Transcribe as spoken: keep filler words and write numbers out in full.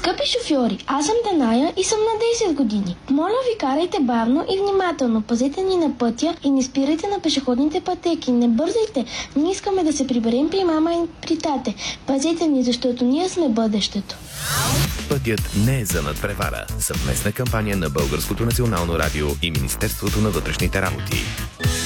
Скъпи шофьори, аз съм Даная и съм на десет години. Моля ви, карайте бавно и внимателно, пазете ни на пътя и не спирайте на пешеходните пътеки. Не бързайте, ние искаме да се приберем при мама и при тате. Пазете ни, защото ние сме бъдещето. Пътят не е за надпревара. Съвместна кампания на Българското национално радио и Министерството на вътрешните работи.